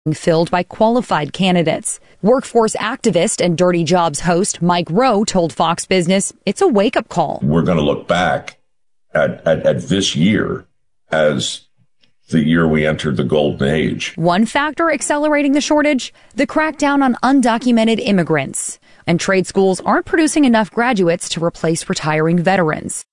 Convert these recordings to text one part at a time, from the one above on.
filled by qualified candidates. Workforce activist and Dirty Jobs host Mike Rowe told Fox Business it's a wake-up call. We're going to look back at this year as the year we entered the golden age. One factor accelerating the shortage, the crackdown on undocumented immigrants. And trade schools aren't producing enough graduates to replace retiring veterans.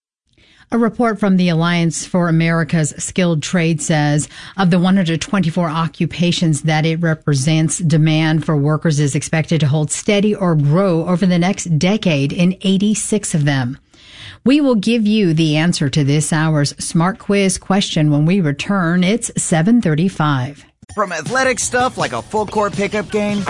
A report from the Alliance for America's Skilled Trade says of the 124 occupations that it represents, demand for workers is expected to hold steady or grow over the next decade in 86 of them. We will give you the answer to this hour's Smart Quiz question when we return. It's 7:35. From athletic stuff like a full court pickup game,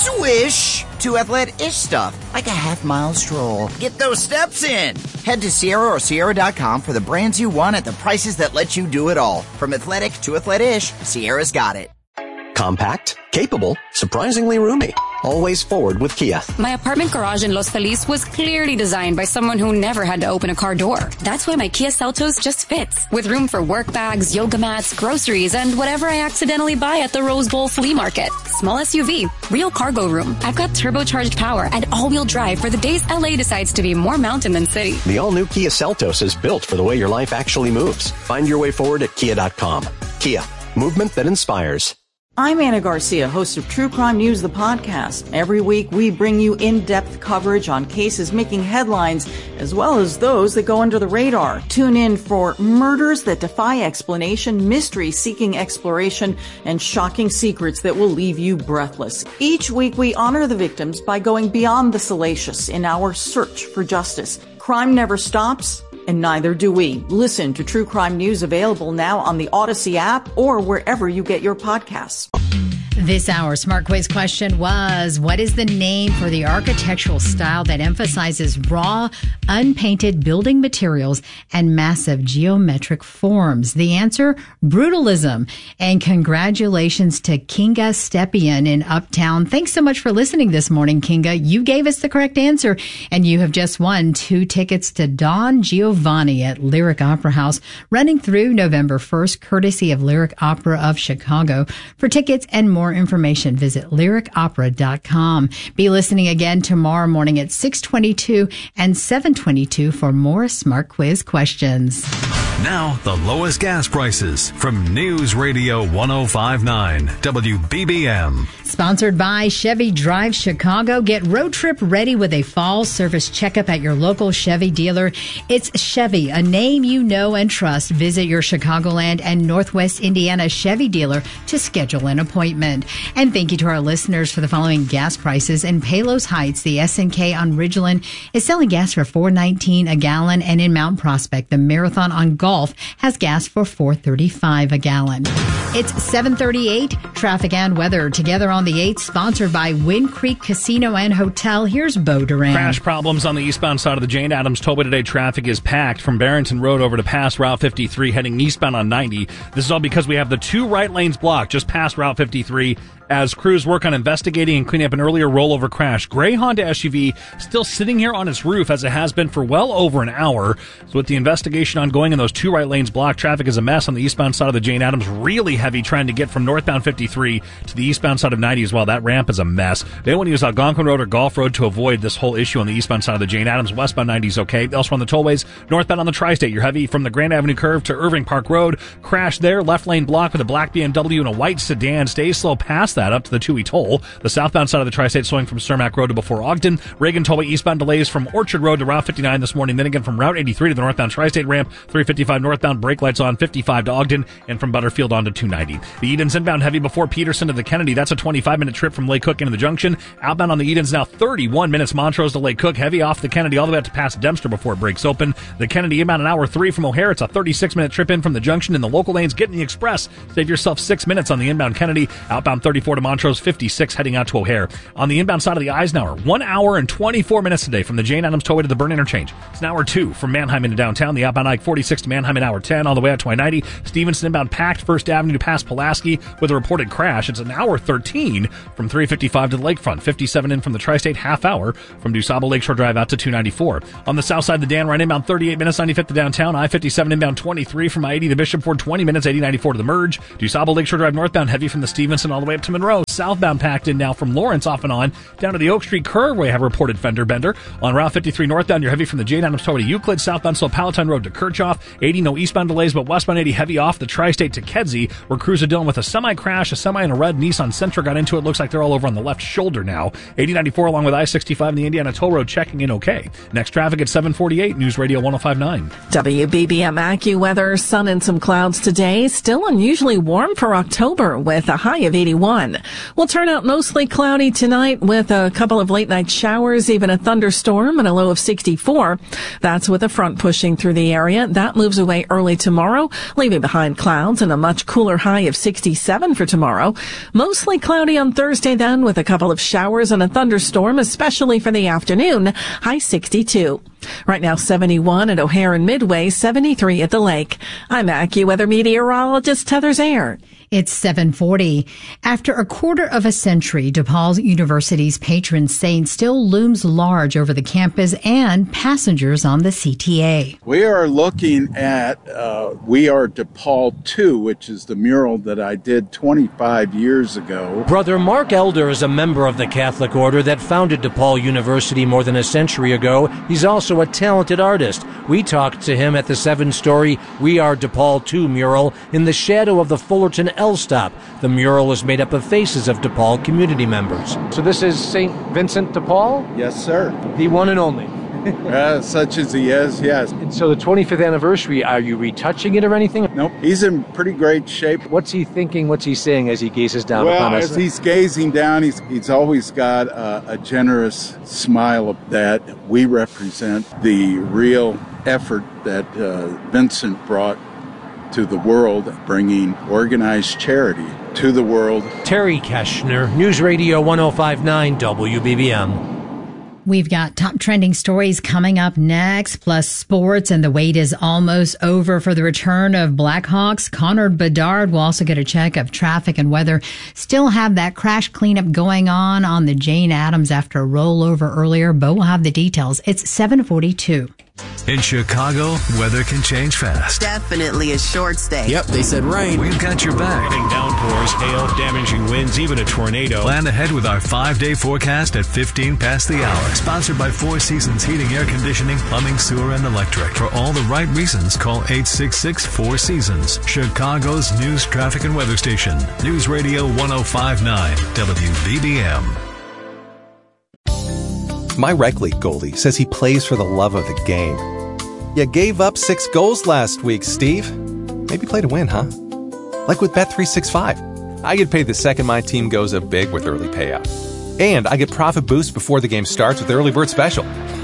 swish, to athletic-ish stuff like a half-mile stroll. Get those steps in. Head to Sierra or Sierra.com for the brands you want at the prices that let you do it all. From athletic to athletic-ish, Sierra's got it. Compact, capable, surprisingly roomy. Always forward with Kia. My apartment garage in Los Feliz was clearly designed by someone who never had to open a car door. That's why my Kia Seltos just fits, with room for work bags, yoga mats, groceries, and whatever I accidentally buy at the Rose Bowl flea market. Small SUV, real cargo room. I've got turbocharged power and all-wheel drive for the days LA decides to be more mountain than city. The all-new Kia Seltos is built for the way your life actually moves. Find your way forward at Kia.com. Kia, movement that inspires. I'm Anna Garcia, host of True Crime News, the podcast. Every week, we bring you in-depth coverage on cases making headlines, as well as those that go under the radar. Tune in for murders that defy explanation, mysteries seeking exploration, and shocking secrets that will leave you breathless. Each week, we honor the victims by going beyond the salacious in our search for justice. Crime never stops, and neither do we. Listen to True Crime News, available now on the Odyssey app or wherever you get your podcasts. This hour's Smart Quiz question was, what is the name for the architectural style that emphasizes raw, unpainted building materials and massive geometric forms? The answer, brutalism. And congratulations to Kinga Stepien in Uptown. Thanks so much for listening this morning, Kinga. You gave us the correct answer, and you have just won 2 tickets to Don Giovanni at Lyric Opera House, running through November 1st, courtesy of Lyric Opera of Chicago. For tickets and more information, visit lyricopera.com. Be listening again tomorrow morning at 6:22 and 7:22 for more Smart Quiz questions. Now, the lowest gas prices from News Radio 105.9 WBBM. Sponsored by Chevy Drive Chicago. Get road trip ready with a fall service checkup at your local Chevy dealer. It's Chevy, a name you know and trust. Visit your Chicagoland and Northwest Indiana Chevy dealer to schedule an appointment. And thank you to our listeners for the following gas prices. In Palos Heights, the SNK on Ridgeland is selling gas for $4.19 a gallon, and in Mount Prospect, the Marathon on Gulf has gas for $4.35 a gallon. It's 7:38. Traffic and weather together on the 8th, sponsored by Wind Creek Casino and Hotel. Here's Bo Duran. Crash problems on the eastbound side of the Jane Addams Tollway today. Traffic is packed from Barrington Road over to past Route 53, heading eastbound on 90. This is all because we have the 2 right lanes blocked just past Route 53 as crews work on investigating and cleaning up an earlier rollover crash. Gray Honda SUV still sitting here on its roof as it has been for well over an hour. So with the investigation ongoing and those 2 right lanes blocked, traffic is a mess on the eastbound side of the Jane Addams. Really heavy trying to get from northbound 53 to the eastbound side of 90 as well. That ramp is a mess. They want to use Algonquin Road or Gulf Road to avoid this whole issue on the eastbound side of the Jane Addams. Westbound 90 is okay. Elsewhere on the tollways, northbound on the Tri-State, you're heavy from the Grand Avenue curve to Irving Park Road. Crash there. Left lane blocked with a black BMW and a white sedan. Stay slow past that up to the Toohey Toll. The southbound side of the Tri-State slowing from Cermak Road to before Ogden. Reagan Tollway eastbound delays from Orchard Road to Route 59 this morning. Then again from Route 83 to the northbound Tri-State ramp. 355 northbound, brake lights on. 55 to Ogden, and from Butterfield on to 290. The Edens inbound heavy before Peterson to the Kennedy. That's a 25-minute trip from Lake Cook into the junction. Outbound on the Edens now 31 minutes. Montrose to Lake Cook. Heavy off the Kennedy all the way up to past Dempster before it breaks open. The Kennedy inbound an hour 3 from O'Hare. It's a 36-minute trip in from the junction. In the local lanes, get in the express. Save yourself 6 minutes on the inbound Kennedy. Outbound 34 to Montrose. 56 heading out to O'Hare. On the inbound side of the Eisenhower, 1 hour and 24 minutes today from the Jane Addams Tollway to the Burn Interchange. It's an hour 2 from Manheim into downtown. The outbound Ike 46 to Manheim at hour 10. On the way out to I-90, Stevenson inbound packed First Avenue past Pulaski with a reported crash. It's an hour 13 from 355 to the lakefront. 57 in from the Tri-State, half hour from DuSable Lakeshore Drive out to 294. On the south side, the Dan Ryan inbound 38 minutes, 95th to downtown. I-57 inbound 23 from I-80 to Bishop Ford, 20 minutes, 80-94 to the merge. DuSable Lakeshore Drive northbound heavy from the Stevenson all the way up to Monroe. Southbound packed in now from Lawrence off and on down to the Oak Street curve where you have a reported fender bender. On Route 53 northbound, you're heavy from the Jane Addams Tollway to Euclid. Southbound still Palatine Road to Kirchhoff. 80 no eastbound delays, but westbound 80 heavy off the Tri-State to Kedzie, where crews are dealing with a semi-crash. A semi and a red Nissan Sentra got into it. Looks like they're all over on the left shoulder now. 80-94 along with I-65 and the Indiana Toll Road checking in okay. Next traffic at 7:48, News Radio 105.9. WBBM AccuWeather, sun and some clouds today. Still unusually warm for October with a high of 81. We'll turn out mostly cloudy tonight with a couple of late night showers, even a thunderstorm and a low of 64. That's with a front pushing through the area. That moves away early tomorrow, leaving behind clouds and a much cooler high of 67 for tomorrow. Mostly cloudy on Thursday then with a couple of showers and a thunderstorm, especially for the afternoon, high 62. Right now 71 at O'Hare and Midway, 73 at the lake. I'm AccuWeather meteorologist Heather Zayer. It's 7:40. After a quarter of a century, DePaul University's patron saint still looms large over the campus and passengers on the CTA. We are looking at We Are DePaul 2, which is the mural that I did 25 years ago. Brother Mark Elder is a member of the Catholic order that founded DePaul University more than a century ago. He's also a talented artist. We talked to him at the 7-story We Are DePaul 2 mural in the shadow of the Fullerton L-Stop. The mural is made up of faces of DePaul community members. So this is St. Vincent de Paul? Yes, sir. The one and only. Such as he is, yes. And so the 25th anniversary, are you retouching it or anything? Nope. He's in pretty great shape. What's he thinking? What's he saying as he gazes down upon us? Well, as he's gazing down, he's always got a generous smile that we represent the real effort that Vincent brought to the world, bringing organized charity to the world. Terry Keschner, News Radio 105.9 WBBM. We've got top trending stories coming up next, plus sports, and the wait is almost over for the return of Blackhawks. Connor Bedard will also get a check of traffic and weather. Still have that crash cleanup going on the Jane Addams after a rollover earlier. Bo will have the details. It's 7:42. In Chicago, weather can change fast. Definitely a short stay. Yep, they said rain. We've got your back. Downpours, hail, damaging winds, even a tornado. Plan ahead with our 5-day forecast at 15 past the hour. Sponsored by Four Seasons Heating, Air Conditioning, Plumbing, Sewer, and Electric. For all the right reasons, call 866-4Seasons. Chicago's news, traffic, and weather station. News Radio 105.9 WBBM. My rec league goalie says he plays for the love of the game. You gave up 6 goals last week, Steve. Maybe play to win, huh? Like with Bet365. I get paid the second my team goes up big with early payout. And I get profit boost before the game starts with Early Bird Special.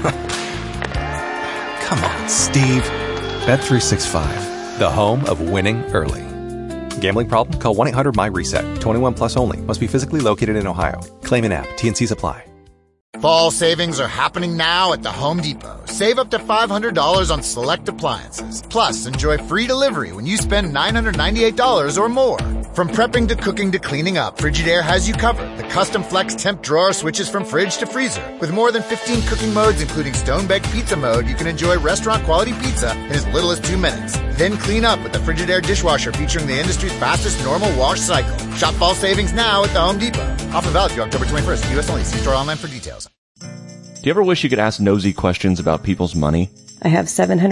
Come on, Steve. Bet365, the home of winning early. Gambling problem? Call 1-800-MY-RESET. 21 plus only. Must be physically located in Ohio. Claim an app. T&Cs apply. Fall savings are happening now at the Home Depot. Save up to $500 on select appliances. Plus, enjoy free delivery when you spend $998 or more. From prepping to cooking to cleaning up, Frigidaire has you covered. The custom flex temp drawer switches from fridge to freezer. With more than 15 cooking modes, including stone-baked pizza mode, you can enjoy restaurant-quality pizza in as little as 2 minutes. Then clean up with the Frigidaire dishwasher featuring the industry's fastest normal wash cycle. Shop fall savings now at the Home Depot. Offer valid through October 21st. U.S. only. See store online for details. Do you ever wish you could ask nosy questions about people's money? I have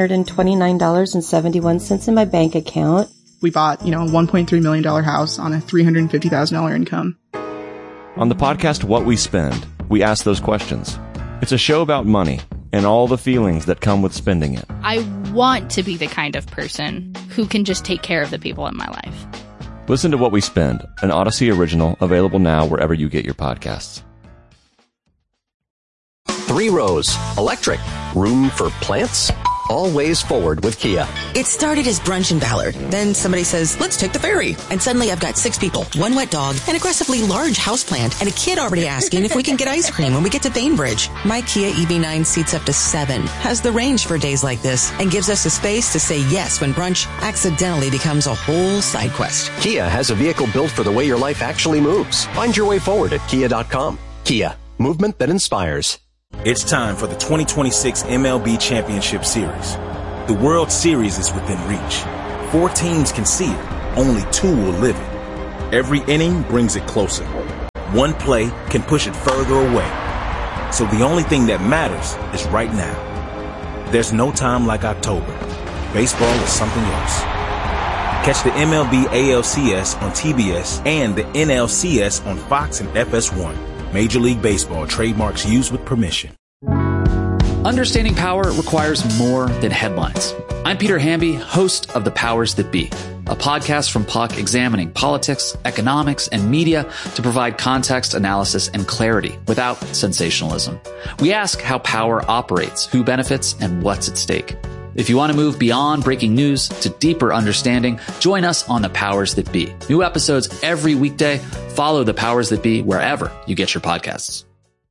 $729.71 in my bank account. We bought, a $1.3 million house on a $350,000 income. On the podcast What We Spend, we ask those questions. It's a show about money and all the feelings that come with spending it. I want to be the kind of person who can just take care of the people in my life. Listen to What We Spend, an Odyssey original, available now wherever you get your podcasts. 3 rows, electric, room for plants. all ways forward with Kia. It started as brunch in Ballard. Then somebody says, let's take the ferry. And suddenly I've got 6 people, 1 wet dog, an aggressively large houseplant, and a kid already asking if we can get ice cream when we get to Bainbridge. My Kia EV9 seats up to 7, has the range for days like this, and gives us the space to say yes when brunch accidentally becomes a whole side quest. Kia has a vehicle built for the way your life actually moves. Find your way forward at Kia.com. Kia, movement that inspires. It's time for the 2026 MLB Championship Series. The World Series is within reach. 4 teams can see it. Only 2 will live it. Every inning brings it closer. 1 play can push it further away. So the only thing that matters is right now. There's no time like October. Baseball is something else. Catch the MLB ALCS on TBS and the NLCS on Fox and FS1. Major League Baseball trademarks used with permission. Understanding power requires more than headlines. I'm Peter Hamby, host of The Powers That Be, a podcast from Puck examining politics, economics, and media to provide context, analysis, and clarity without sensationalism. We ask how power operates, who benefits, and what's at stake. If you want to move beyond breaking news to deeper understanding, join us on The Powers That Be. New episodes every weekday. Follow The Powers That Be wherever you get your podcasts.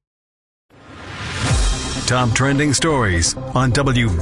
Top trending stories on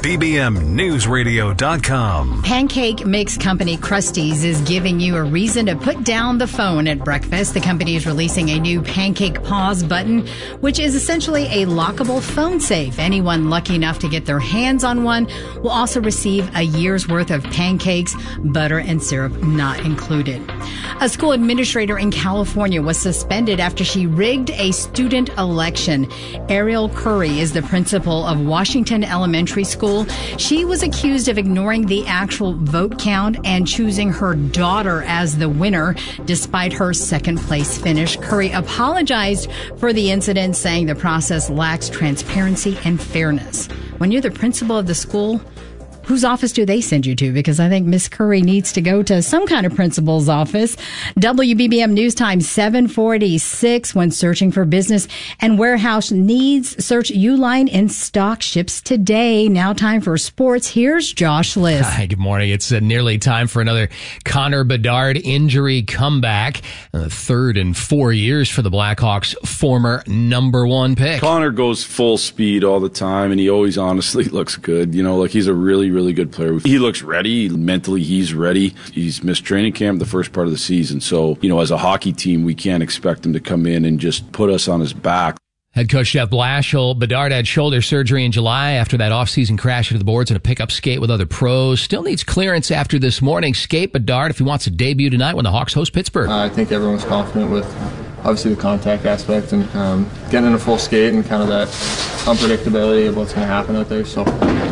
WBBMNewsRadio.com. Pancake mix company Krusteaz is giving you a reason to put down the phone at breakfast. The company is releasing a new pancake pause button, which is essentially a lockable phone safe. Anyone lucky enough to get their hands on one will also receive a year's worth of pancakes, butter, and syrup not included. A school administrator in California was suspended after she rigged a student election. Ariel Curry is the principal of Washington Elementary School. She was accused of ignoring the actual vote count and choosing her daughter as the winner despite her second place finish. Curry apologized for the incident, saying the process lacks transparency and fairness. When you're the principal of the school, whose office do they send you to? Because I think Miss Curry needs to go to some kind of principal's office. WBBM News Time 746. When searching for business and warehouse needs, search Uline in stock. Ships today. Now time for sports. Here's Josh Liss. Hi, good morning. It's nearly time for another Connor Bedard injury comeback. 3rd in 4 years for the Blackhawks' former number 1 pick. Connor goes full speed all the time, and he always honestly looks good. You know, like he's a really good player. He looks ready. Mentally, he's ready. He's missed training camp the first part of the season. So, you know, as a hockey team, we can't expect him to come in and just put us on his back. Head coach Jeff Blashill. Bedard had shoulder surgery in July after that offseason crash into the boards in a pickup skate with other pros. Still needs clearance after this morning's skate. Bedard, if he wants to debut tonight when the Hawks host Pittsburgh. I think everyone's confident with obviously the contact aspect and getting in a full skate and kind of that unpredictability of what's going to happen out there. So,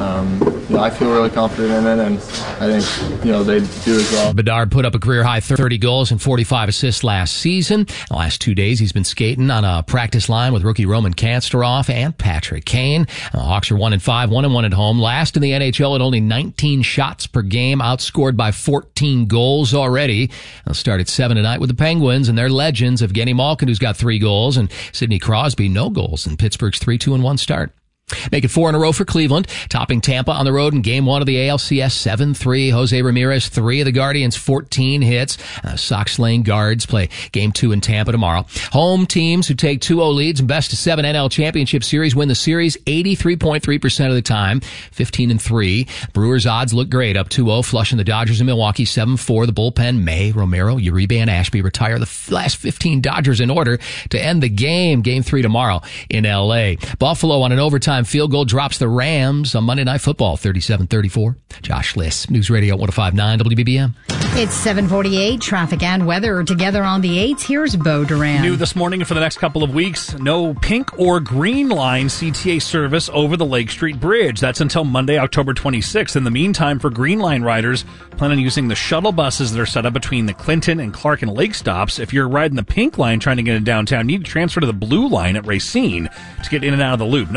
I feel really confident in it, and I think, they do as well. Bedard put up a career-high 30 goals and 45 assists last season. The last 2 days, he's been skating on a practice line with rookie Roman Kansterov and Patrick Kane. The Hawks are 1-5, 1-1 at home. Last in the NHL at only 19 shots per game, outscored by 14 goals already. They'll start at 7 tonight with the Penguins and their legends of Evgeny Malkin, who's got 3 goals, and Sidney Crosby, no goals in Pittsburgh's 3-2-1 start. Make it 4 in a row for Cleveland, topping Tampa on the road in Game 1 of the ALCS 7-3. Jose Ramirez, 3 of the Guardians' 14 hits. Sox-Lane Guards play Game 2 in Tampa tomorrow. Home teams who take 2-0 leads in best-of-7 NL Championship Series win the series 83.3% of the time, 15-3. Brewers' odds look great, up 2-0, flushing the Dodgers in Milwaukee 7-4. The bullpen, May, Romero, Uribe, and Ashby retire the last 15 Dodgers in order to end the game. Game 3 tomorrow in L.A. Buffalo on an overtime field goal drops the Rams on Monday Night Football, 37-34. Josh Liss, News Radio 105.9 WBBM. It's 7:48. Traffic and weather together on the 8s. Here's Bo Duran. New this morning and for the next couple of weeks, no pink or green line CTA service over the Lake Street Bridge. That's until Monday, October 26th. In the meantime, for Green Line riders, plan on using the shuttle buses that are set up between the Clinton and Clark and Lake stops. If you're riding the pink line trying to get in downtown, you need to transfer to the blue line at Racine to get in and out of the loop. No pink line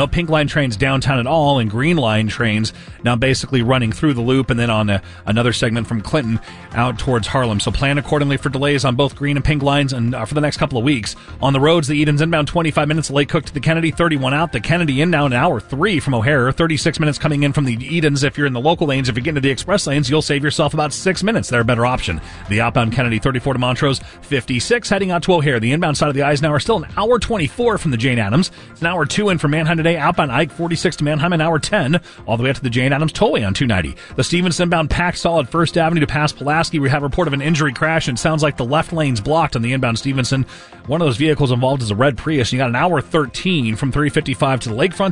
trains downtown at all, and Green Line trains now basically running through the loop and then on another segment from Clinton out towards Harlem. So plan accordingly for delays on both Green and Pink lines and for the next couple of weeks. On the roads, the Edens inbound 25 minutes, Lake Cook to the Kennedy, 31 out. The Kennedy in now an hour 3 from O'Hare, 36 minutes coming in from the Edens. If you're in the local lanes, if you get into the express lanes, you'll save yourself about 6 minutes. They're a better option. The outbound Kennedy, 34 to Montrose, 56 heading out to O'Hare. The inbound side of the Eisenhower still an hour 24 from the Jane Addams. It's an hour 2 in from Manheim today. Outbound Ike, 46 to Manheim, an hour 10 all the way up to the Jane Addams tollway on 290. The Stevenson inbound packed solid First Avenue to past Pulaski. We have a report of an injury crash, and it sounds like the left lane's blocked on the inbound Stevenson. One of those vehicles involved is a red Prius. You got an hour 13 from 355 to the lakefront,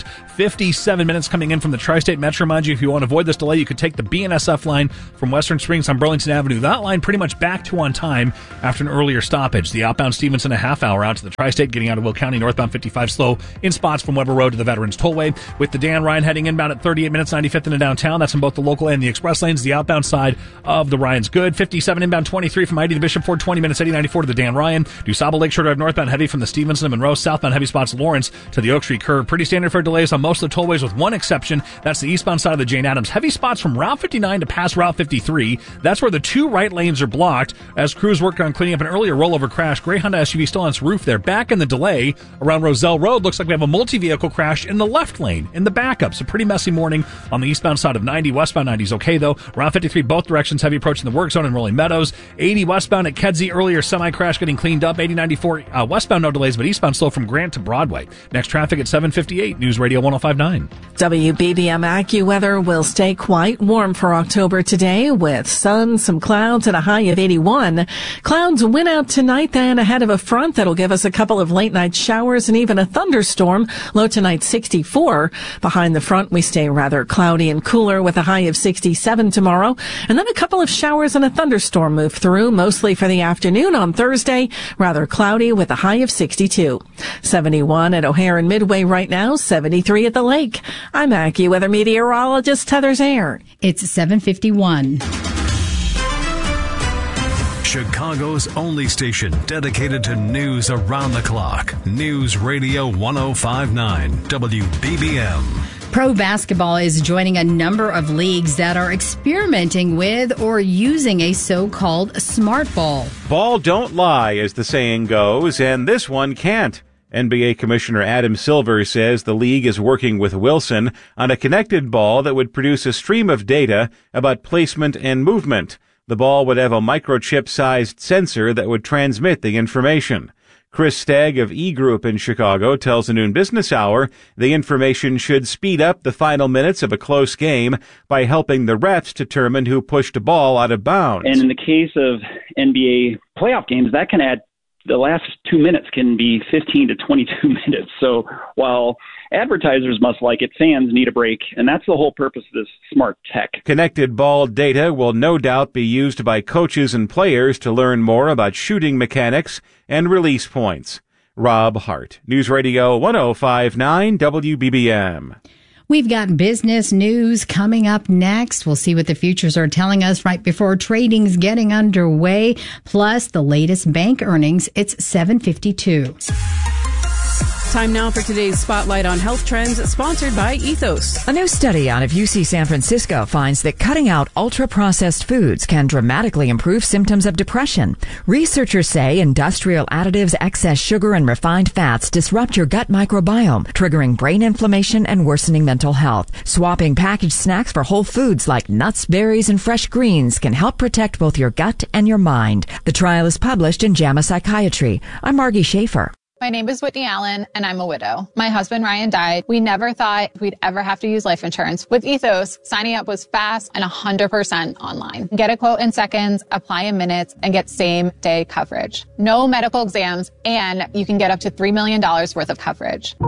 57 minutes coming in from the Tri-State Metro. Mind you, if you want to avoid this delay, you could take the BNSF line from Western Springs on Burlington Avenue. That line pretty much back to on time after an earlier stoppage. The outbound Stevenson a half hour out to the Tri-State, getting out of Will County, northbound 55 slow in spots from Weber Road to the Veterans Tollway. With the Dan Ryan heading inbound at 38 minutes, 95th into downtown. That's in both the local and the express lanes. The outbound side of the Ryan's good. 57 inbound 23 from ID to Bishop Ford, 20 minutes, 8094 to the Dan Ryan. DuSable Lakeshore Drive northbound heavy from the Stevenson to Monroe, southbound heavy spots Lawrence to the Oak Street curve. Pretty standard for delays on most of the tollways with one exception. That's the eastbound side of the Jane Addams. Heavy spots from Route 59 to past Route 53. That's where the two right lanes are blocked as crews work on cleaning up an earlier rollover crash. Gray Honda SUV still on its roof there. Back in the delay around Roselle Road. Looks like we have a multi-vehicle crash in the left lane in the backup. So pretty messy morning on the eastbound side of 90. Westbound 90 is okay though. Route 53 both directions heavy approaching the work zone in Rolling Meadows. 80 westbound at Kedzie, earlier semi-crash getting cleaned up. 8094 westbound no delays, but eastbound slow from Grant to Broadway. Next traffic at 7:58. News Radio 105.9. WBBM AccuWeather will stay quite warm for October today with sun, some clouds, and a high of 81. Clouds win out tonight then ahead of a front that'll give us a couple of late night showers and even a thunderstorm. Low tonight 64. Behind the front we stay rather cloudy and cooler with a high of 67 tomorrow. And then a couple of showers and a thunderstorm move through, mostly for the afternoon on Thursday. Rather cloudy with a high of 62. 71 at O'Hare and Midway right now, 73 at the lake. I'm AccuWeather meteorologist Heather Zaire. It's 7:51. Chicago's only station dedicated to news around the clock. News Radio 105.9 WBBM. Pro basketball is joining a number of leagues that are experimenting with or using a so-called smart ball. Ball don't lie, as the saying goes, and this one can't. NBA Commissioner Adam Silver says the league is working with Wilson on a connected ball that would produce a stream of data about placement and movement. The ball would have a microchip-sized sensor that would transmit the information. Chris Stagg of E-Group in Chicago tells the Noon Business Hour the information should speed up the final minutes of a close game by helping the refs determine who pushed a ball out of bounds. And in the case of NBA playoff games, that can add the last 2 minutes can be 15 to 22 minutes. So while advertisers must like it, fans need a break, and that's the whole purpose of this smart tech. Connected ball data will no doubt be used by coaches and players to learn more about shooting mechanics and release points. Rob Hart, News Radio 105.9 WBBM. We've got business news coming up next. We'll see what the futures are telling us right before trading's getting underway. Plus the latest bank earnings. It's 7:52. Time now for today's Spotlight on Health Trends, sponsored by Ethos. A new study out of UC San Francisco finds that cutting out ultra-processed foods can dramatically improve symptoms of depression. Researchers say industrial additives, excess sugar, and refined fats disrupt your gut microbiome, triggering brain inflammation and worsening mental health. Swapping packaged snacks for whole foods like nuts, berries, and fresh greens can help protect both your gut and your mind. The trial is published in JAMA Psychiatry. I'm Margie Schaefer. My name is Whitney Allen, and I'm a widow. My husband, Ryan, died. We never thought we'd ever have to use life insurance. With Ethos, signing up was fast and 100% online. Get a quote in seconds, apply in minutes, and get same-day coverage. No medical exams, and you can get up to $3 million worth of coverage.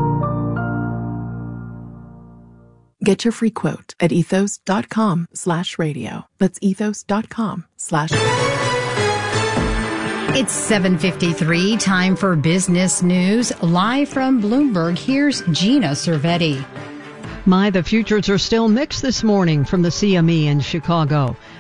Get your free quote at ethos.com/radio. That's ethos.com/radio. It's 7:53, time for business news. Live from Bloomberg, here's Gina Cervetti. The futures are still mixed this morning from the CME in Chicago.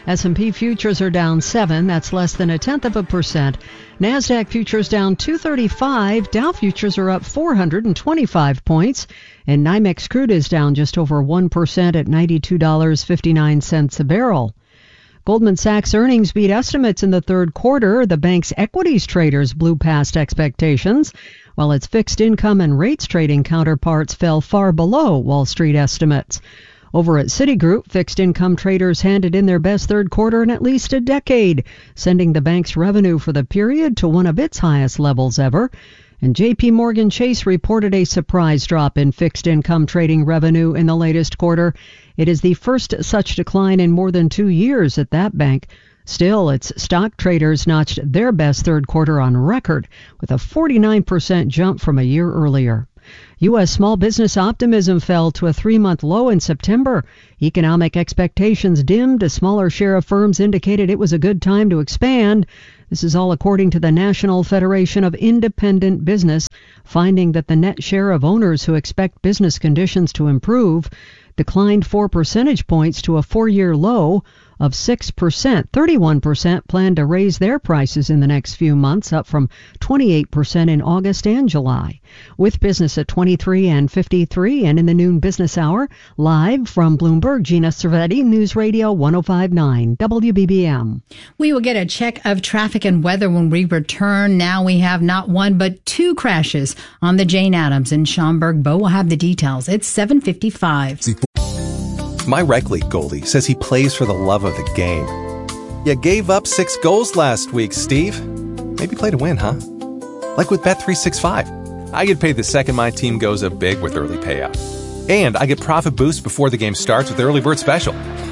S&P futures are down 7. That's less than 0.1%. NASDAQ futures down 235. Dow futures are up 425 points. And NYMEX crude is down just over 1% at $92.59 a barrel. Goldman Sachs earnings beat estimates in the third quarter. The bank's equities traders blew past expectations, while its fixed income and rates trading counterparts fell far below Wall Street estimates. Over at Citigroup, fixed income traders handed in their best third quarter in at least a decade, sending the bank's revenue for the period to one of its highest levels ever. And J.P. Morgan Chase reported a surprise drop in fixed income trading revenue in the latest quarter. It is the first such decline in more than 2 years at that bank. Still, its stock traders notched their best third quarter on record, with a 49% jump from a year earlier. U.S. small business optimism fell to a 3-month low in September. Economic expectations dimmed. A smaller share of firms indicated it was a good time to expand. This is all according to the National Federation of Independent Business, finding that the net share of owners who expect business conditions to improve declined 4 percentage points to a 4-year low of 6%. 31% plan to raise their prices in the next few months, up from 28% in August and July. With business at 23 and 53, and in the noon business hour, live from Bloomberg, Gina Cervetti, News Radio 105.9 WBBM. We will get a check of traffic and weather when we return. Now we have not one but 2 crashes on the Jane Addams in Schaumburg. Bo will have the details. It's 7:55. My rec league goalie says he plays for the love of the game. You gave up 6 goals last week, Steve. Maybe play to win, huh? Like with Bet365. I get paid the second my team goes up big with early payout. And I get profit boost before the game starts with the early bird special.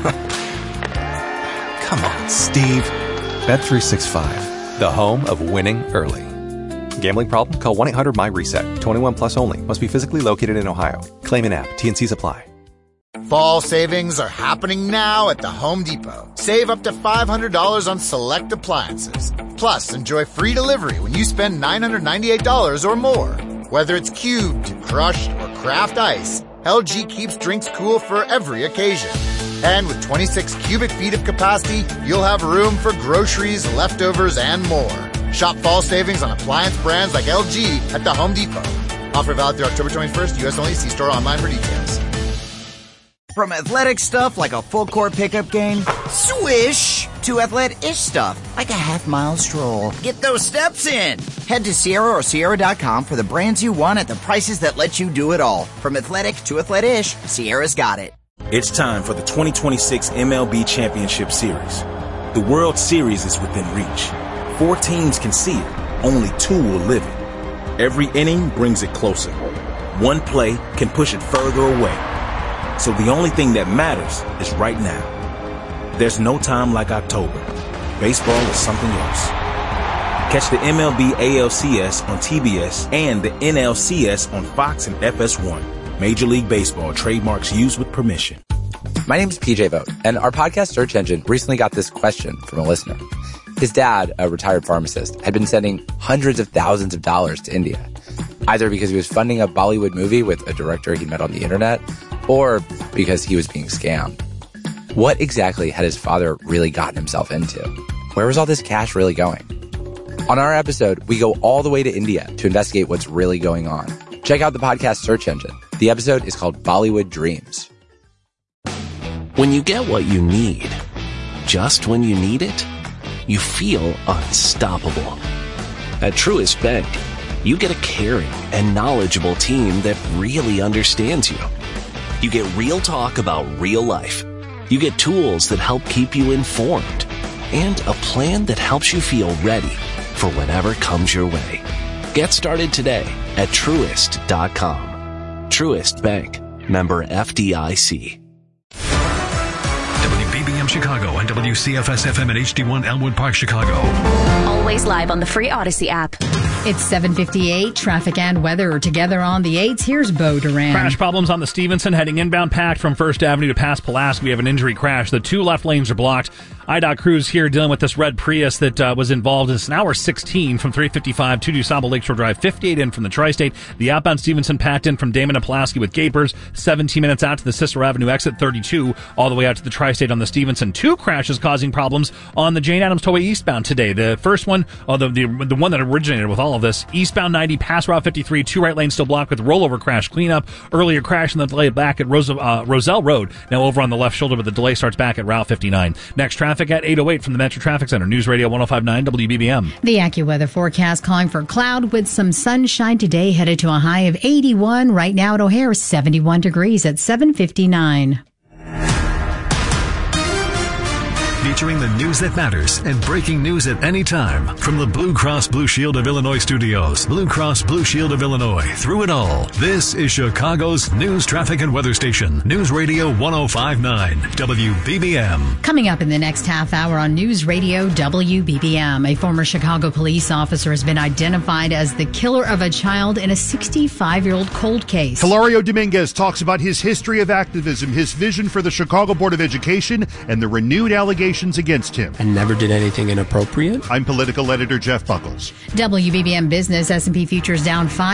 Come on, Steve. Bet365, the home of winning early. Gambling problem? Call 1-800-MY-RESET. 21 plus only. Must be physically located in Ohio. Claim an app. T&Cs apply. Fall savings are happening now at the Home Depot. Save up to $500 on select appliances. Plus, enjoy free delivery when you spend $998 or more. Whether it's cubed, crushed, or craft ice, LG keeps drinks cool for every occasion. And with 26 cubic feet of capacity, you'll have room for groceries, leftovers, and more. Shop fall savings on appliance brands like LG at the Home Depot. Offer valid through October 21st, U.S. only. See store online for details. From athletic stuff like a full-court pickup game, swish, to athletic-ish stuff like a half-mile stroll. Get those steps in. Head to Sierra or Sierra.com for the brands you want at the prices that let you do it all. From athletic to athletic-ish, Sierra's got it. It's time for the 2026 MLB Championship Series. The World Series is within reach. 4 teams can see it. Only 2 will live it. Every inning brings it closer. One play can push it further away. So the only thing that matters is right now. There's no time like October. Baseball is something else. Catch the MLB ALCS on TBS and the NLCS on Fox and FS1. Major League Baseball trademarks used with permission. My name is PJ Vogt, and our podcast search engine recently got this question from a listener. His dad, a retired pharmacist, had been sending hundreds of thousands of dollars to India, either because he was funding a Bollywood movie with a director he met on the internet, or because he was being scammed. What exactly had his father really gotten himself into? Where was all this cash really going? On our episode, we go all the way to India to investigate what's really going on. Check out the podcast search engine. The episode is called Bollywood Dreams. When you get what you need, just when you need it, you feel unstoppable. At Truist Bank, you get a caring and knowledgeable team that really understands you. You get real talk about real life. You get tools that help keep you informed. And a plan that helps you feel ready for whatever comes your way. Get started today at Truist.com. Truist Bank. Member FDIC. WBBM Chicago and WCFS-FM at HD1 Elmwood Park, Chicago. Always live on the free Odyssey app. It's 7:58. Traffic and weather together on the 8s. Here's Bo Duran. Crash problems on the Stevenson heading inbound packed from First Avenue to past Pulaski. We have an injury crash. The 2 left lanes are blocked. IDOT crews here dealing with this red Prius that was involved. It's an hour 16 from 355 to DuSable Lakeshore Drive, 58 in from the Tri-State. The outbound Stevenson packed in from Damon and Pulaski with gapers, 17 minutes out to the Cicero Avenue exit 32, all the way out to the Tri-State on the Stevenson. 2 crashes causing problems on the Jane Addams Tollway eastbound today. The first one, the one that originated with all of this, eastbound 90 past Route 53, 2 right lanes still blocked with rollover crash cleanup. Earlier crash and the delay back at Roselle Road, now over on the left shoulder, but the delay starts back at Route 59. Next traffic at 8:08 from the Metro Traffic Center. News Radio 105.9 WBBM. The AccuWeather forecast calling for cloud with some sunshine today, headed to a high of 81. Right now at O'Hare, 71 degrees at 7:59. Featuring the news that matters and breaking news at any time. From the Blue Cross Blue Shield of Illinois studios, Blue Cross Blue Shield of Illinois, through it all. This is Chicago's news, traffic, and weather station. News Radio 105.9 WBBM. Coming up in the next half hour on News Radio WBBM, a former Chicago police officer has been identified as the killer of a child in a 65-year-old cold case. Hilario Dominguez talks about his history of activism, his vision for the Chicago Board of Education, and the renewed allegations against him. I never did anything inappropriate. I'm political editor Jeff Buckles. WBBM Business, S&P futures down 5.